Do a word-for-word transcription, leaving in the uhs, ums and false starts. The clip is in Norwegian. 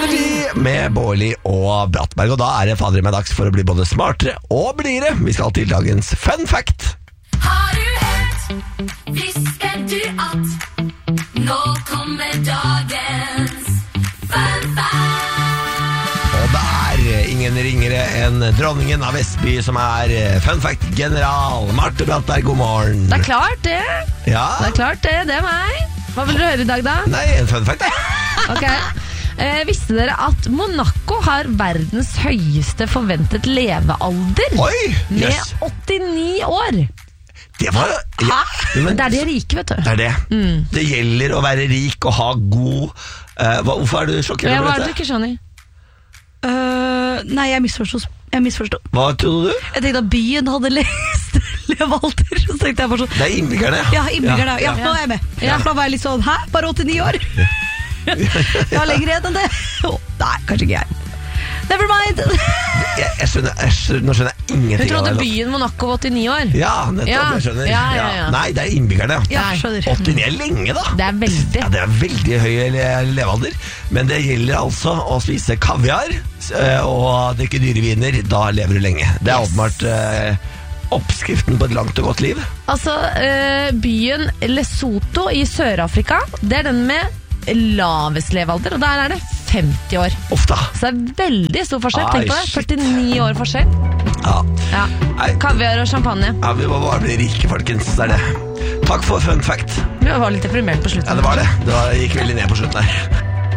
Energy med Bårli og Brattberg. Og da er det fader i meg dags for å bli både smartere og blidere. Vi skal til dagens fun fact. Har du hørt? Visste du at nå kommer dagens fun fact? Og det er ingen ringere enn dronningen av Vestby som er fun fact-general. Marte Brattberg, god morgen. Det er klart det. Ja. Det er klart det, det er meg. Hva vil dere høre i dag da? Nei, en fun fact. Ok. Eh, visste dere at Monaco har verdens høyeste forventet levealder? Oi, Med yes. åttini år. Det var ja, men, Det er de rike, vet du. Det er det. Mm. Det gjelder å være rik og ha god uh, hva, Hvorfor er du sjokkert Ja, over hva er det dette? du ikke skjønner? Uh, nei, jeg misforstod. Jeg misforstod. Hva trodde du? Jeg tenkte at byen hadde lest levealder. Så tenkte jeg bare sånn. Det er innbyggerne. Ja, innbyggerne. Ja, Ja, ja. Nå er jeg med. Ja. Ja. Da var jeg litt sånn, hæ? Bare åttini år? Jeg har lenger igjen enn det. Oh, nei, kanskje ikke jeg. Never mind. Jeg, jeg skjønner, jeg skjønner, Nå skjønner jeg Du ingenting trodde av det. byen Monaco var åttini år? Ja, nettopp, Ja. jeg skjønner. Ja, ja, ja. Nei, det er innbyggerne. Ja, Nei. skjønner. åttini er lenge, da. Det er veldig. Ja, det er veldig høy le- levealder. Men det gjelder altså å spise kaviar eh, og drikke dyre viner. Da lever du lenge. Det er Yes. åpenbart eh, oppskriften på et langt og godt liv. Altså, eh, byen Lesotho i Sør-Afrika, det er den med lavest levealder, og der er det femti år. Ofte. Så det er veldi stor forskjell. Ai, Tenk på det. shit. førtini år forskjell. Ja. Ja. Nei, Kaviar og champagne. ja, vi må bare bli rike, folkens. Det er det. Takk for fun fact. Vi var litt deprimert på slutten. Ja, det var det. Det var, gikk veldig ned på slutten her.